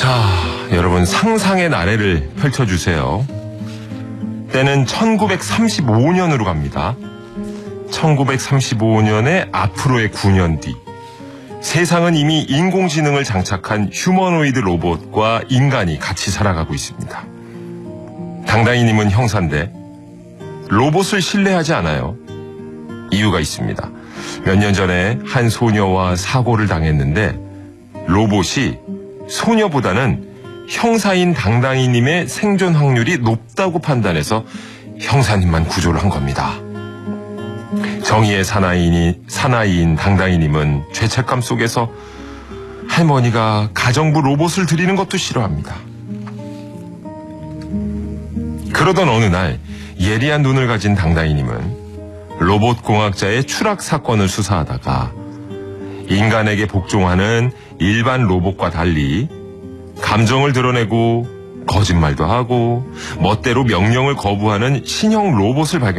자, 여러분 상상의 나래를 펼쳐주세요. 때는 1935년으로 갑니다. 1935년에 앞으로의 9년 뒤. 세상은 이미 인공지능을 장착한 휴머노이드 로봇과 인간이 같이 살아가고 있습니다. 당당히님은 형사인데 로봇을 신뢰하지 않아요. 이유가 있습니다. 몇 년 전에 한 소녀와 사고를 당했는데 로봇이 소녀보다는 형사인 당당히님의 생존 확률이 높다고 판단해서 형사님만 구조를 한 겁니다. 정의의 사나이인 당당히님은 죄책감 속에서 할머니가 가정부 로봇을 드리는 것도 싫어합니다. 그러던 어느 날 예리한 눈을 가진 당당히님은 로봇공학자의 추락 사건을 수사하다가 인간에게 복종하는 일반 로봇과 달리 감정을 드러내고 거짓말도 하고 멋대로 명령을 거부하는 신형 로봇을 발견했습니다.